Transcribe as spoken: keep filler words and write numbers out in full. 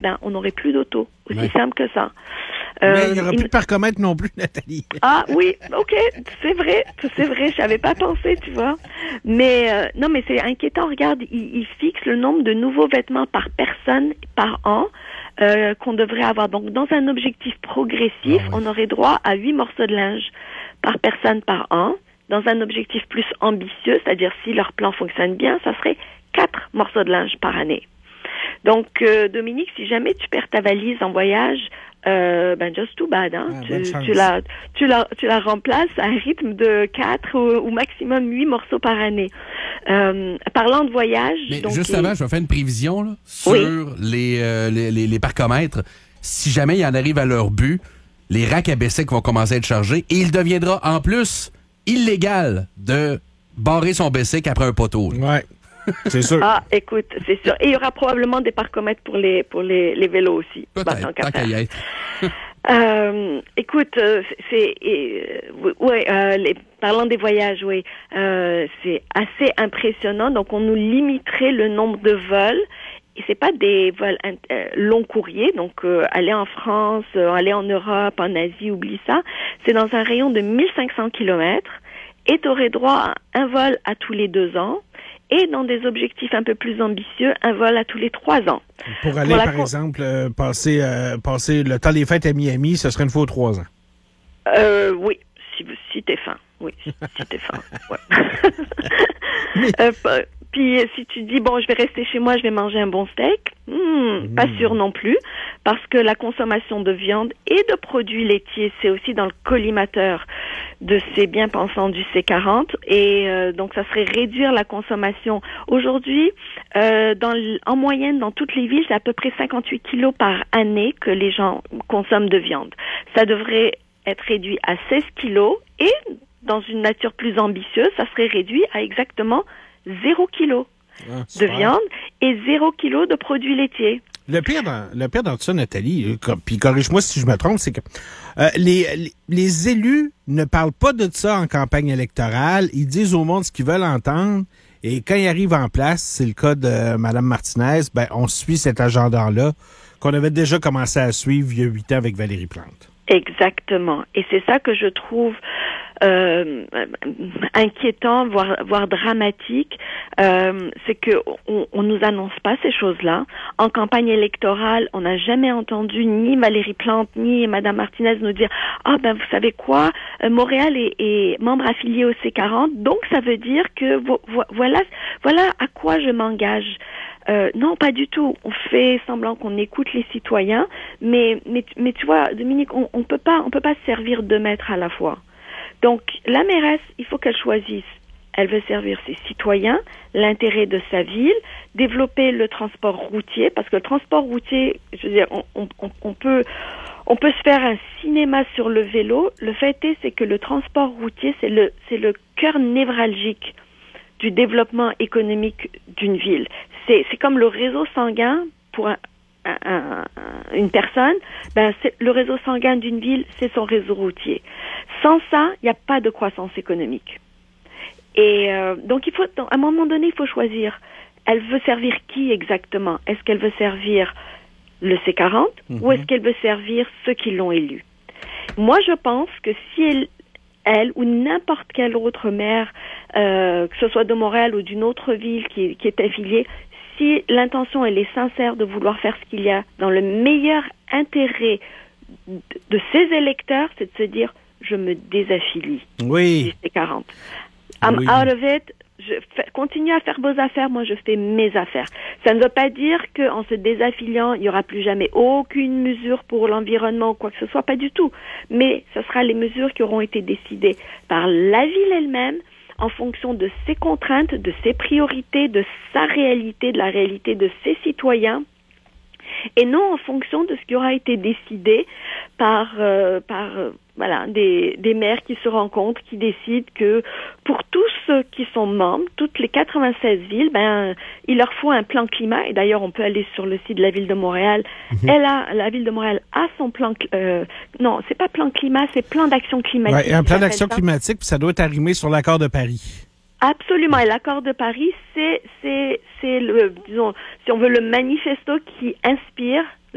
ben, on n'aurait plus d'auto. Aussi ouais. simple que ça. Euh, Mais il n'y aura il... plus de parcomètre non plus, Nathalie. Ah oui, ok, c'est vrai, c'est vrai, je n'avais pas pensé, tu vois. Mais euh, non, mais c'est inquiétant. Regarde, il, il fixe le nombre de nouveaux vêtements par personne par an euh, qu'on devrait avoir. Donc, dans un objectif progressif, ah, oui. on aurait droit à huit morceaux de linge par personne par an. Dans un objectif plus ambitieux, c'est-à-dire si leur plan fonctionne bien, ça serait quatre morceaux de linge par année. Donc, euh, Dominique, si jamais tu perds ta valise en voyage, euh, ben just too bad, hein. Ah, tu, tu, la, tu, la, tu la remplaces à un rythme de quatre ou, ou maximum huit morceaux par année. Euh, parlant de voyage... Mais donc, juste et... avant, je vais faire une prévision là, sur oui. les, euh, les, les, les parcomètres. Si jamais ils en arrivent à leur but, les racks à Bessic vont commencer à être chargés et il deviendra en plus illégal de barrer son Bessic après un poteau. Là. Ouais. C'est sûr. Ah, écoute, c'est sûr. Et il y aura probablement des parcomètres pour les pour les, les vélos aussi. Peut-être, bah, tant qu'à y être. euh, écoute, euh, c'est... Euh, ouais, euh, les, parlant des voyages, oui, euh, c'est assez impressionnant. Donc, on nous limiterait le nombre de vols. Et c'est pas des vols euh, long courriers, donc euh, aller en France, euh, aller en Europe, en Asie, oublie ça. C'est dans un rayon de mille cinq cents kilomètres. Et tu aurais droit à un vol à tous les deux ans. Et dans des objectifs un peu plus ambitieux, un vol à tous les trois ans. Pour aller, Pour par con... exemple, euh, passer, euh, passer le temps des fêtes à Miami, ce serait une fois aux trois ans. Euh, oui, si, si t'es fin. Oui, si t'es fin. Ouais. Mais... euh, puis si tu dis, bon, je vais rester chez moi, je vais manger un bon steak, hmm, mmh. pas sûr non plus, parce que la consommation de viande et de produits laitiers, c'est aussi dans le collimateur de ces bien-pensants du C quarante, et euh, donc ça serait réduire la consommation. Aujourd'hui, euh, dans l- en moyenne, dans toutes les villes, c'est à peu près cinquante-huit kilos par année que les gens consomment de viande. Ça devrait être réduit à seize kilos, et dans une nature plus ambitieuse, ça serait réduit à exactement zéro kilo ah, de viande et zéro kilo de produits laitiers. Le pire dans, le pire dans tout ça, Nathalie, puis corrige-moi si je me trompe, c'est que euh, les, les, les élus ne parlent pas de ça en campagne électorale. Ils disent au monde ce qu'ils veulent entendre. Et quand ils arrivent en place, c'est le cas de Mme Martinez, ben on suit cet agenda-là qu'on avait déjà commencé à suivre il y a huit ans avec Valérie Plante. Exactement. Et c'est ça que je trouve euh, inquiétant, voire, voire dramatique. Euh, c'est que on, on nous annonce pas ces choses-là. En campagne électorale, on n'a jamais entendu ni Valérie Plante ni Madame Martinez nous dire ah oh, ben vous savez quoi, euh, Montréal est, est membre affilié au C quarante, donc ça veut dire que vo, vo, voilà voilà à quoi je m'engage. Euh, non, pas du tout. On fait semblant qu'on écoute les citoyens, mais mais mais tu vois, Dominique, on, on peut pas on peut pas se servir deux maîtres à la fois. Donc la mairesse, il faut qu'elle choisisse. Elle veut servir ses citoyens, l'intérêt de sa ville, développer le transport routier, parce que le transport routier, je veux dire, on, on, on peut on peut se faire un cinéma sur le vélo. Le fait est, c'est que le transport routier, c'est le c'est le cœur névralgique du développement économique d'une ville. C'est, c'est comme le réseau sanguin pour un, un, un, une personne. Ben, c'est, le réseau sanguin d'une ville, c'est son réseau routier. Sans ça, il n'y a pas de croissance économique. Et euh, donc, il faut, à un moment donné, il faut choisir. Elle veut servir qui exactement? Est-ce qu'elle veut servir le C quarante mm-hmm. ou est-ce qu'elle veut servir ceux qui l'ont élue? Moi, je pense que si elle elle ou n'importe quel autre maire, euh, que ce soit de Montréal ou d'une autre ville qui, qui est affiliée, si l'intention elle est sincère de vouloir faire ce qu'il y a dans le meilleur intérêt de, de ses électeurs, c'est de se dire je me désaffilie oui. du C quarante. I'm oui. out of it. Je fais, continue à faire vos affaires, moi je fais mes affaires. Ça ne veut pas dire qu'en se désaffiliant, il n'y aura plus jamais aucune mesure pour l'environnement ou quoi que ce soit, pas du tout. Mais ce sera les mesures qui auront été décidées par la ville elle-même, en fonction de ses contraintes, de ses priorités, de sa réalité, de la réalité de ses citoyens, et non en fonction de ce qui aura été décidé par euh, par euh, voilà des des maires qui se rencontrent, qui décident que pour tous ceux qui sont membres, toutes les quatre-vingt-seize villes, ben il leur faut un plan climat. Et d'ailleurs, on peut aller sur le site de la ville de Montréal. Mmh. Elle a la ville de Montréal a son plan. Euh, non, c'est pas plan climat, c'est plan d'action climatique. Ouais, un plan d'action climatique, puis ça doit être arrimé sur l'accord de Paris. Absolument. Et l'accord de Paris, c'est, c'est, c'est le, disons, si on veut, le manifesto qui inspire